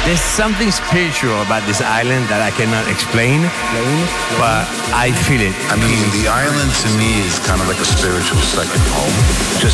There's something spiritual about this island that I cannot explain, but I feel it. I mean, the island to me is kind of like a spiritual second home. Just